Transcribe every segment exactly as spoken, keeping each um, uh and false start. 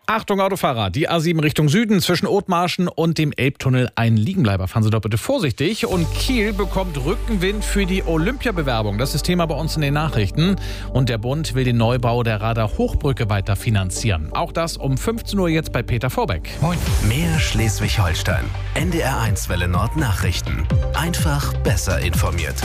Achtung Autofahrer, die A sieben Richtung Süden zwischen Othmarschen und dem Elbtunnel ein Liegenbleiber. Fahren Sie doch bitte vorsichtig. Und Kiel bekommt Rückenwind für die Olympiabewerbung. Das ist Thema bei uns in den Nachrichten. Und der Bund will den Neubau der Radar-Hochbrücke weiter finanzieren. Auch das um fünfzehn Uhr jetzt bei Peter Vorbeck. Moin. Mehr Schleswig-Holstein. N D R eins Welle Nord Nachrichten. Einfach besser informiert.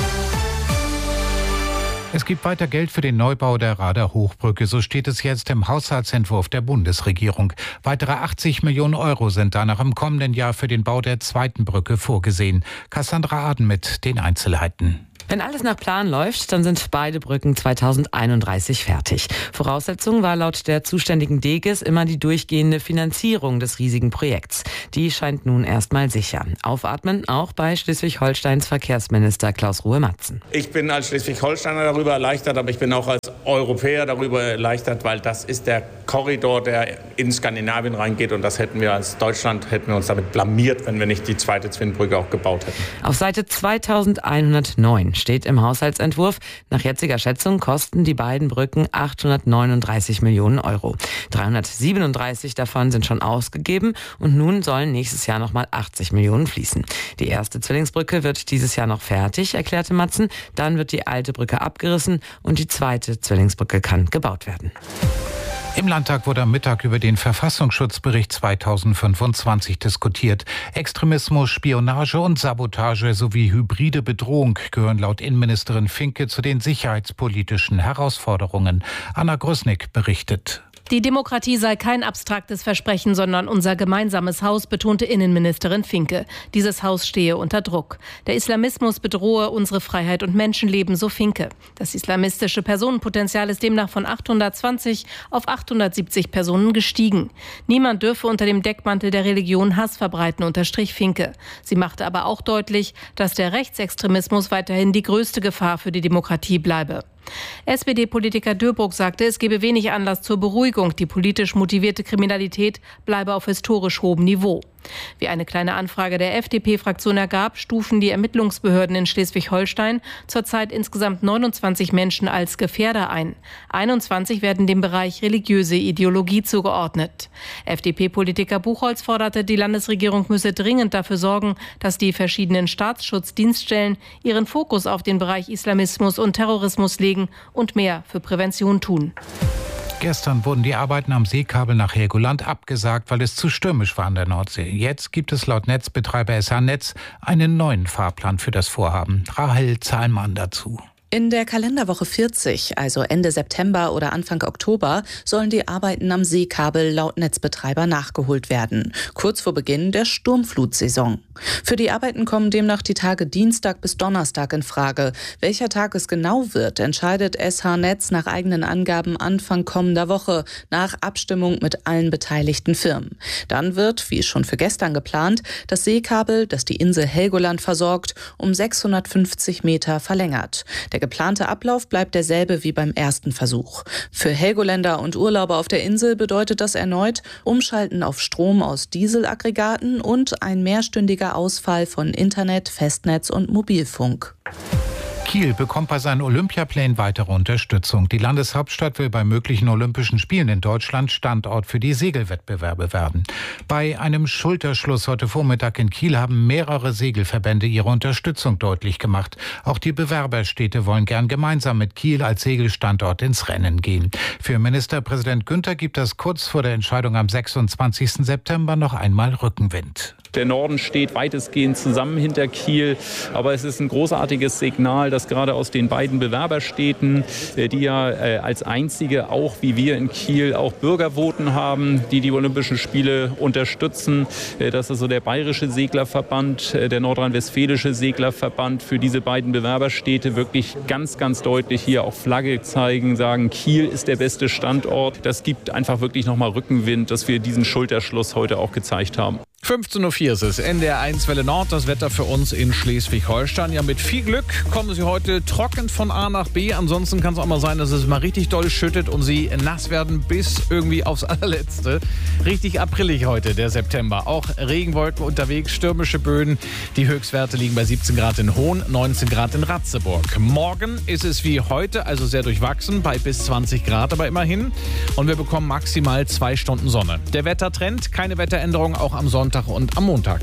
Es gibt weiter Geld für den Neubau der Radar-Hochbrücke. So steht es jetzt im Haushaltsentwurf der Bundesregierung. Weitere achtzig Millionen Euro sind danach im kommenden Jahr für den Bau der zweiten Brücke vorgesehen. Cassandra Aden mit den Einzelheiten. Wenn alles nach Plan läuft, dann sind beide Brücken zweitausendeinunddreißig fertig. Voraussetzung war laut der zuständigen D G E S immer die durchgehende Finanzierung des riesigen Projekts. Die scheint nun erstmal sicher. Aufatmen auch bei Schleswig-Holsteins Verkehrsminister Klaus Ruhe-Matzen. Ich bin als Schleswig-Holsteiner darüber erleichtert, aber ich bin auch als Europäer darüber erleichtert, weil das ist der Korridor, der in Skandinavien reingeht. Und das hätten wir als Deutschland, hätten wir uns damit blamiert, wenn wir nicht die zweite Zwinbrücke auch gebaut hätten. Auf Seite zweitausendeinhundertneun steht im Haushaltsentwurf, nach jetziger Schätzung kosten die beiden Brücken achthundertneununddreißig Millionen Euro. dreihundertsiebenunddreißig davon sind schon ausgegeben und nun sollen nächstes Jahr nochmal achtzig Millionen fließen. Die erste Zwillingsbrücke wird dieses Jahr noch fertig, erklärte Matzen. Dann wird die alte Brücke abgerissen und die zweite Zwillingsbrücke kann gebaut werden. Im Landtag wurde am Mittag über den Verfassungsschutzbericht zweitausendfünfundzwanzig diskutiert. Extremismus, Spionage und Sabotage sowie hybride Bedrohung gehören laut Innenministerin Finke zu den sicherheitspolitischen Herausforderungen. Anna Grüßnick berichtet. Die Demokratie sei kein abstraktes Versprechen, sondern unser gemeinsames Haus, betonte Innenministerin Finke. Dieses Haus stehe unter Druck. Der Islamismus bedrohe unsere Freiheit und Menschenleben, so Finke. Das islamistische Personenpotenzial ist demnach von achthundertzwanzig auf achthundertsiebzig Personen gestiegen. Niemand dürfe unter dem Deckmantel der Religion Hass verbreiten, unterstrich Finke. Sie machte aber auch deutlich, dass der Rechtsextremismus weiterhin die größte Gefahr für die Demokratie bleibe. S P D-Politiker Dörbruck sagte, es gebe wenig Anlass zur Beruhigung. Die politisch motivierte Kriminalität bleibe auf historisch hohem Niveau. Wie eine kleine Anfrage der F D P-Fraktion ergab, stufen die Ermittlungsbehörden in Schleswig-Holstein zurzeit insgesamt neunundzwanzig Menschen als Gefährder ein. einundzwanzig werden dem Bereich religiöse Ideologie zugeordnet. F D P-Politiker Buchholz forderte, die Landesregierung müsse dringend dafür sorgen, dass die verschiedenen Staatsschutzdienststellen ihren Fokus auf den Bereich Islamismus und Terrorismus legen und mehr für Prävention tun. Gestern wurden die Arbeiten am Seekabel nach Helgoland abgesagt, weil es zu stürmisch war an der Nordsee. Jetzt gibt es laut Netzbetreiber S H Netz einen neuen Fahrplan für das Vorhaben. Rahel Zahlmann dazu. In der Kalenderwoche vierzig, also Ende September oder Anfang Oktober, sollen die Arbeiten am Seekabel laut Netzbetreiber nachgeholt werden, kurz vor Beginn der Sturmflutsaison. Für die Arbeiten kommen demnach die Tage Dienstag bis Donnerstag in Frage. Welcher Tag es genau wird, entscheidet S H Netz nach eigenen Angaben Anfang kommender Woche nach Abstimmung mit allen beteiligten Firmen. Dann wird, wie schon für gestern geplant, das Seekabel, das die Insel Helgoland versorgt, um sechshundertfünfzig Meter verlängert. Der geplante Ablauf bleibt derselbe wie beim ersten Versuch. Für Helgoländer und Urlauber auf der Insel bedeutet das erneut Umschalten auf Strom aus Dieselaggregaten und ein mehrstündiger Ausfall von Internet, Festnetz und Mobilfunk. Kiel bekommt bei seinen Olympiaplänen weitere Unterstützung. Die Landeshauptstadt will bei möglichen Olympischen Spielen in Deutschland Standort für die Segelwettbewerbe werden. Bei einem Schulterschluss heute Vormittag in Kiel haben mehrere Segelverbände ihre Unterstützung deutlich gemacht. Auch die Bewerberstädte wollen gern gemeinsam mit Kiel als Segelstandort ins Rennen gehen. Für Ministerpräsident Günther gibt das kurz vor der Entscheidung am sechsundzwanzigsten September noch einmal Rückenwind. Der Norden steht weitestgehend zusammen hinter Kiel, aber es ist ein großartiges Signal, dass gerade aus den beiden Bewerberstädten, die ja als einzige auch wie wir in Kiel auch Bürgervoten haben, die die Olympischen Spiele unterstützen, dass also der Bayerische Seglerverband, der Nordrhein-Westfälische Seglerverband für diese beiden Bewerberstädte wirklich ganz, ganz deutlich hier auch Flagge zeigen, sagen, Kiel ist der beste Standort. Das gibt einfach wirklich nochmal Rückenwind, dass wir diesen Schulterschluss heute auch gezeigt haben. fünfzehn Uhr vier ist es, N D R eins Welle Nord, das Wetter für uns in Schleswig-Holstein. Ja, mit viel Glück kommen Sie heute trocken von A nach B. Ansonsten kann es auch mal sein, dass es mal richtig doll schüttet und Sie nass werden bis irgendwie aufs allerletzte. Richtig aprillig heute, der September. Auch Regenwolken unterwegs, stürmische Böen. Die Höchstwerte liegen bei siebzehn Grad in Hohn, neunzehn Grad in Ratzeburg. Morgen ist es wie heute, also sehr durchwachsen, bei bis zwanzig Grad aber immerhin. Und wir bekommen maximal zwei Stunden Sonne. Der Wettertrend, keine Wetteränderung, auch am Sonntag und am Montag.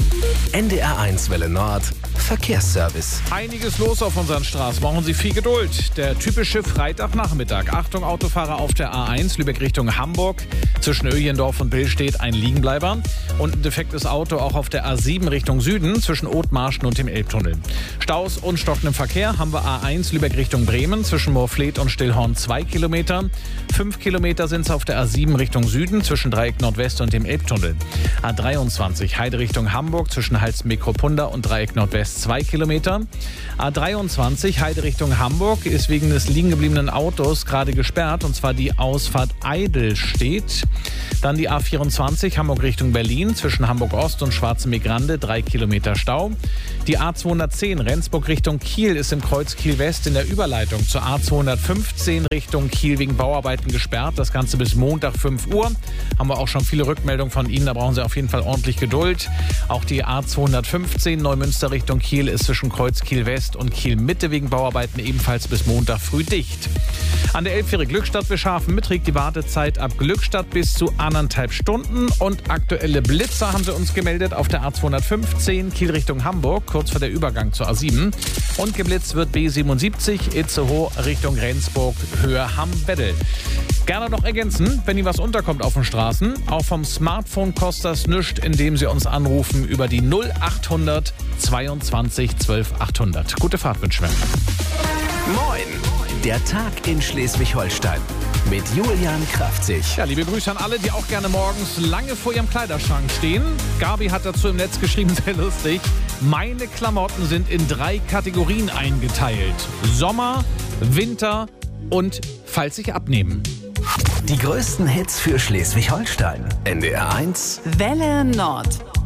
N D R eins Welle Nord Verkehrsservice. Einiges los auf unseren Straßen. Brauchen Sie viel Geduld. Der typische Freitagnachmittag. Achtung, Autofahrer auf der A eins, Lübeck Richtung Hamburg. Zwischen Öjendorf und Billstedt ein Liegenbleiber. Und ein defektes Auto auch auf der A sieben Richtung Süden zwischen Othmarschen und dem Elbtunnel. Staus und stockendem Verkehr haben wir A eins Lübeck Richtung Bremen zwischen Moorfleet und Stillhorn zwei Kilometer. Fünf Kilometer sind es auf der A sieben Richtung Süden zwischen Dreieck Nordwest und dem Elbtunnel. A dreiundzwanzig Heide Richtung Hamburg zwischen Halstenbeck-Kroppunda und Dreieck Nordwest zwei Kilometer. A dreiundzwanzig Heide Richtung Hamburg ist wegen des liegen gebliebenen Autos gerade gesperrt, und zwar die Ausfahrt Eidelstedt. Dann die A vierundzwanzig Hamburg Richtung Berlin zwischen Hamburg Ost und Schwarzenbeck-Rande drei Kilometer Stau. Die A zweihundertzehn Rendsburg Richtung Kiel ist im Kreuz Kiel West in der Überleitung zur A zweihundertfünfzehn Richtung Kiel wegen Bauarbeiten gesperrt. Das Ganze bis Montag fünf Uhr. Haben wir auch schon viele Rückmeldungen von Ihnen, da brauchen Sie auf jeden Fall ordentlich Geduld. Auch die A zweihundertfünfzehn Neumünster Richtung Kiel ist zwischen Kreuz Kiel West und Kiel Mitte wegen Bauarbeiten ebenfalls bis Montag früh dicht. An der Elbfähre Glückstadt-Beschafen beträgt die Wartezeit ab Glückstadt bis zu anderthalb Stunden. Und aktuelle Blitzer haben sie uns gemeldet auf der A zweihundertfünfzehn Kiel Richtung Hamburg, kurz vor der Übergang zur A sieben. Und geblitzt wird B siebenundsiebzig Itzehoe Richtung Rendsburg, Höhe Hamm-Weddel. Gerne noch ergänzen, wenn Ihnen was unterkommt auf den Straßen. Auch vom Smartphone kostet das nichts, indem Sie uns anrufen über die null achthundert zweiundzwanzig zwölf achthundert. Gute Fahrt wünschen wir. Moin! Der Tag in Schleswig-Holstein mit Julian Kraftzig. Ja, liebe Grüße an alle, die auch gerne morgens lange vor ihrem Kleiderschrank stehen. Gabi hat dazu im Netz geschrieben, sehr lustig. Meine Klamotten sind in drei Kategorien eingeteilt. Sommer, Winter und falls ich abnehmen. Die größten Hits für Schleswig-Holstein. N D R eins Welle Nord.